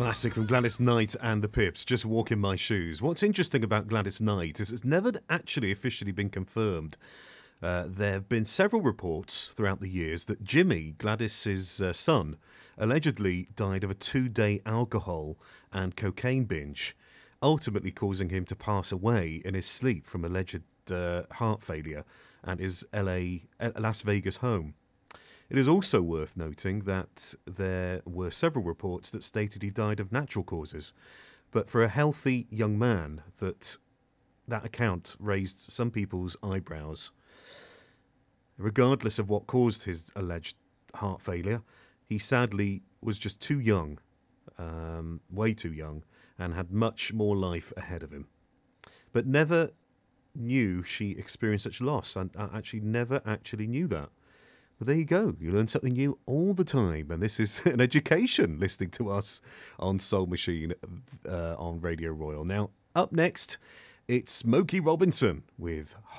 Classic from Gladys Knight and the Pips, Just Walk in My Shoes. What's interesting about Gladys Knight is it's never actually officially been confirmed. There have been several reports throughout the years that Jimmy, Gladys's son, allegedly died of a 2-day alcohol and cocaine binge, ultimately causing him to pass away in his sleep from alleged heart failure at his Las Vegas home. It is also worth noting that there were several reports that stated he died of natural causes, but for a healthy young man, that account raised some people's eyebrows. Regardless of what caused his alleged heart failure, he sadly was just too young, way too young, and had much more life ahead of him. But never knew she experienced such loss. I actually never actually knew that. But there you go. You learn something new all the time. And this is an education, listening to us on Soul Machine on Radio Royal. Now, up next, it's Smokey Robinson with